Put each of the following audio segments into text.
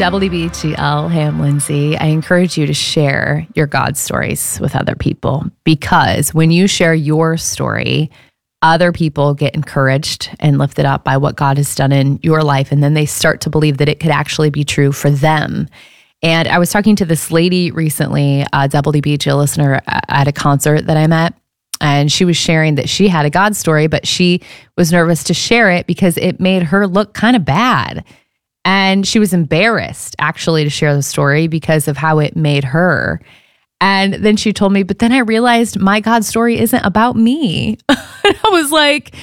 WBGL, hey, I'm Lindsay. I encourage you to share your God stories with other people, because when you share your story, other people get encouraged and lifted up by what God has done in your life. And then they start to believe that it could actually be true for them. And I was talking to this lady recently, a WBGL listener at a concert that I'm at. And she was sharing that she had a God story, but she was nervous to share it because it made her look kind of bad. And she was embarrassed actually to share the story because of how it made her. And then she told me, but then I realized my God story isn't about me. I was like,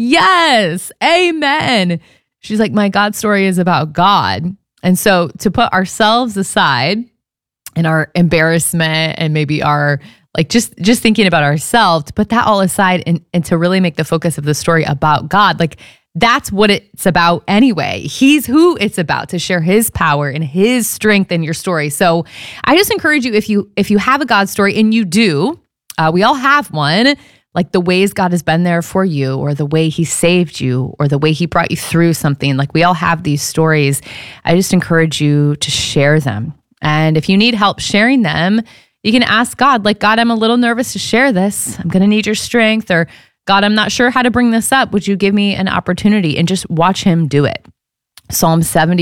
yes, amen. She's like, my God story is about God. And so to put ourselves aside and our embarrassment and maybe our just thinking about ourselves, to put that all aside and to really make the focus of the story about God, that's what it's about anyway. He's who it's about, to share his power and his strength in your story. So I just encourage you, if you have a God story, and you do, we all have one, like the ways God has been there for you, or the way he saved you, or the way he brought you through something. We all have these stories. I just encourage you to share them. And if you need help sharing them, you can ask God, God, I'm a little nervous to share this. I'm going to need your strength. Or God, I'm not sure how to bring this up. Would you give me an opportunity? And just watch him do it. Psalm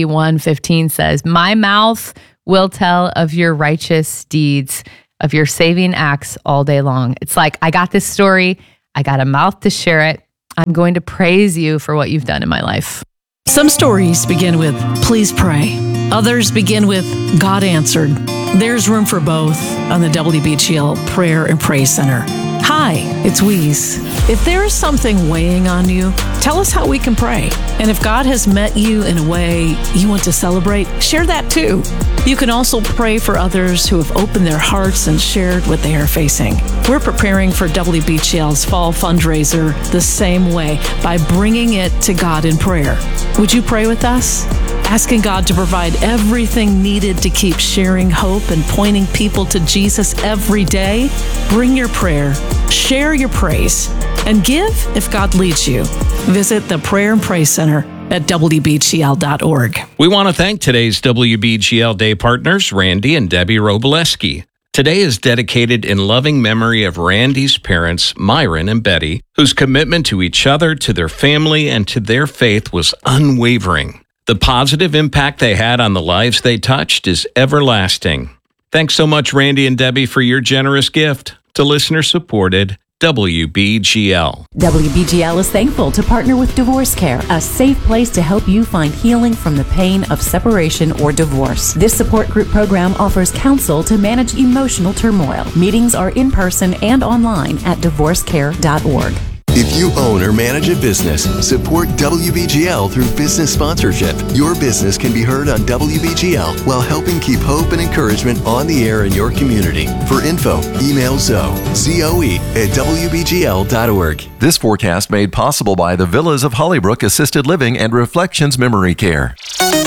71:15 says, my mouth will tell of your righteous deeds, of your saving acts all day long. It's I got this story. I got a mouth to share it. I'm going to praise you for what you've done in my life. Some stories begin with, please pray. Others begin with, God answered. There's room for both on the WBGL Prayer and Praise Center. Hi, it's Weeze. If there is something weighing on you, tell us how we can pray. And if God has met you in a way you want to celebrate, share that too. You can also pray for others who have opened their hearts and shared what they are facing. We're preparing for WBGL's fall fundraiser the same way, by bringing it to God in prayer. Would you pray with us? Asking God to provide everything needed to keep sharing hope and pointing people to Jesus every day? Bring your prayer, share your praise, and give if God leads you. Visit the Prayer and Praise Center at WBGL.org. We want to thank today's WBGL Day partners, Randy and Debbie Robileski. Today is dedicated in loving memory of Randy's parents, Myron and Betty, whose commitment to each other, to their family, and to their faith was unwavering. The positive impact they had on the lives they touched is everlasting. Thanks so much, Randy and Debbie, for your generous gift to listener-supported WBGL. WBGL is thankful to partner with Divorce Care, a safe place to help you find healing from the pain of separation or divorce. This support group program offers counsel to manage emotional turmoil. Meetings are in person and online at divorcecare.org. If you own or manage a business, support WBGL through business sponsorship. Your business can be heard on WBGL while helping keep hope and encouragement on the air in your community. For info, email Zoe, Z-O-E, at WBGL.org. This forecast made possible by the Villas of Hollybrook Assisted Living and Reflections Memory Care.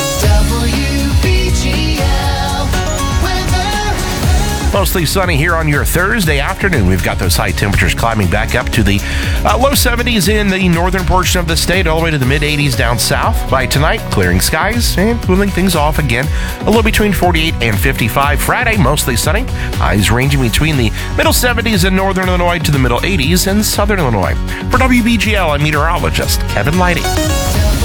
Mostly sunny here on your Thursday afternoon. We've got those high temperatures climbing back up to the low 70s in the northern portion of the state, all the way to the mid 80s down south. By tonight, clearing skies and cooling things off again. A low between 48 and 55. Friday, mostly sunny. Highs ranging between the middle 70s in northern Illinois to the middle 80s in southern Illinois. For WBGL, I'm meteorologist Kevin Lighty.